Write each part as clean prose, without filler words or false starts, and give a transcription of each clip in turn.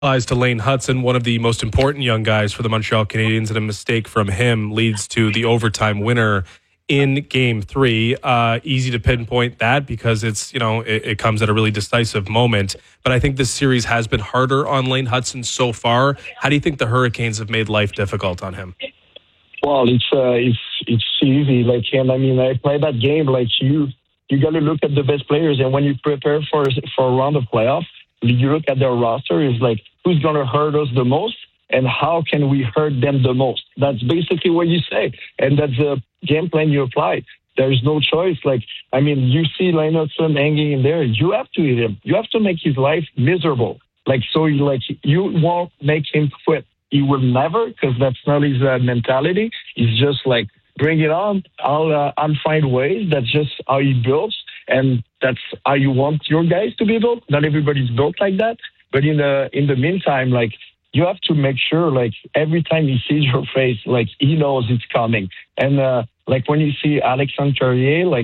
Applies to Lane Hudson, one of the most important young guys for the Montreal Canadiens, and a mistake from him leads to the overtime winner in Game 3. Easy to pinpoint that because it comes at a really decisive moment. But I think this series has been harder on Lane Hudson so far. How do you think the Hurricanes have made life difficult on him? Well, it's easy. I played that game. You got to look at the best players, and when you prepare for a round of playoffs, you look at their roster. Is like who's going to hurt us the most, and how can we hurt them the most? That's basically what you say, and that's the game plan you apply. There's no choice. You see Lane Hudson hanging in there. You have to hit him. You have to make his life miserable. You won't make him quit. He will never, because that's not his mentality. He's just like, bring it on. I'll find ways. That's just how he builds, and that's how you want your guys to be built. Not everybody's built like that, but in the meantime, you have to make sure, every time he sees your face, he knows it's coming. And when you see Alexandre Carrier,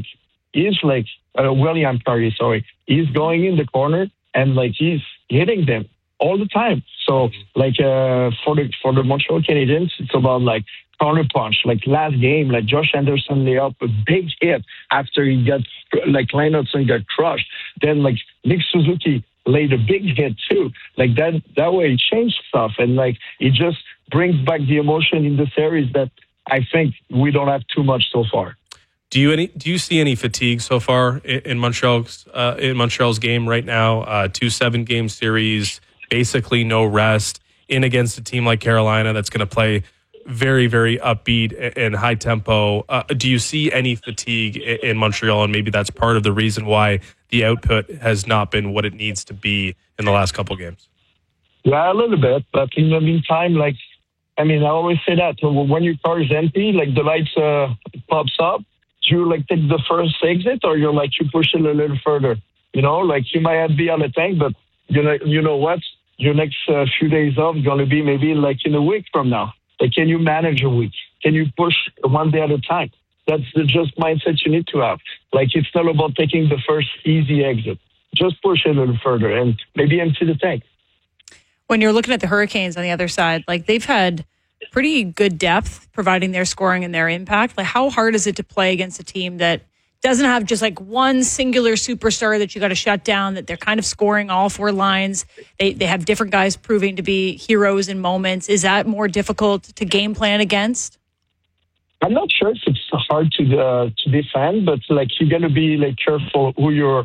William Carrier, sorry, he's going in the corner and he's hitting them all the time. So for the Montreal Canadiens, it's about counter punch. Last game, Josh Anderson lay up a big hit after he got Lane Hudson got crushed. Then Nick Suzuki laid a big hit too. That way it changed stuff, and it just brings back the emotion in the series that I think we don't have too much so far. Do you see any fatigue so far in Montreal's game right now? 2-7 game series, basically no rest, in against a team like Carolina that's going to play very, very upbeat and high tempo. Do you see any fatigue in Montreal? And maybe that's part of the reason why the output has not been what it needs to be in the last couple games. Yeah, a little bit. But in the meantime, I always say that when your car is empty, the lights pops up, you take the first exit, or you push it a little further. You might be on the tank, but you know what? Your next few days off is going to be maybe in a week from now. Can you manage a week? Can you push one day at a time? That's the just mindset you need to have. It's not about taking the first easy exit. Just push it a little further and maybe empty the tank. When you're looking at the Hurricanes on the other side, they've had pretty good depth providing their scoring and their impact. How hard is it to play against a team that doesn't have just one singular superstar that you got to shut down, that they're kind of scoring all four lines? They have different guys proving to be heroes in moments. Is that more difficult to game plan against? I'm not sure if it's hard to defend, but you got to be careful who you're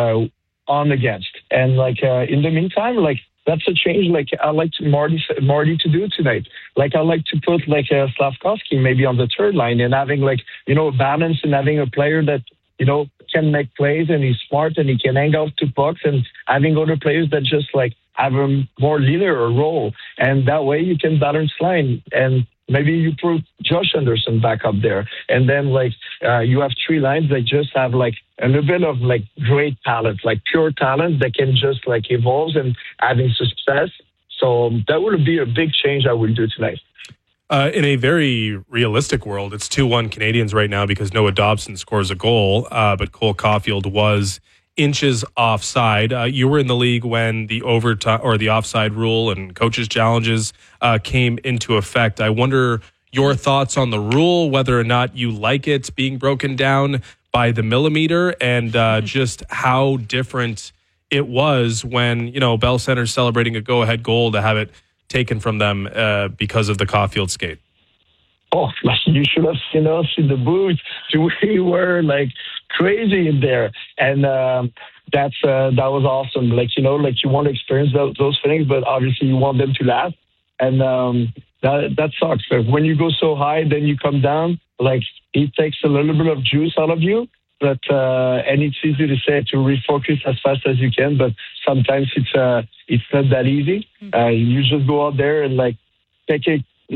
on against. And in the meantime, that's a change I like Marty to do tonight. I like to put Slavkovsky maybe on the third line and having balance, and having a player that can make plays and he's smart and he can hang out to pucks, and having other players that just have a more linear role, and that way you can balance line. And maybe you put Josh Anderson back up there, and then you have three lines that just have a little bit of great talent, pure talent that can just evolve and having success. So that would be a big change I would do tonight. In a very realistic world, it's 2-1 Canadians right now because Noah Dobson scores a goal, but Cole Caulfield was inches offside. You were in the league when the overtime or the offside rule and coaches' challenges came into effect. I wonder your thoughts on the rule, whether or not you like it being broken down by the millimeter, and just how different it was when Bell Center's celebrating a go-ahead goal to have it taken from them because of the Caulfield skate. Oh, you should have seen us in the booth. We were crazy in there, and that was awesome. You want to experience those feelings, but obviously you want them to last, and that sucks. When you go so high, then you come down. It takes a little bit of juice out of you, but and it's easy to say to refocus as fast as you can, but sometimes it's not that easy. You just go out there and take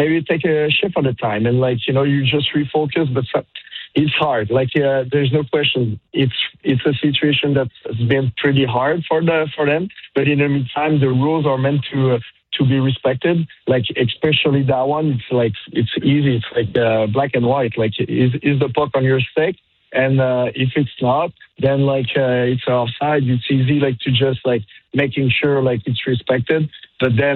a shift at a time, and you just refocus, but it's hard. There's no question. It's a situation that's been pretty hard for them. But in the meantime, the rules are meant to be respected. Especially that one, it's easy. It's black and white. Is the puck on your stick? And if it's not, then like it's offside. It's easy like to just like making sure like it's respected. But then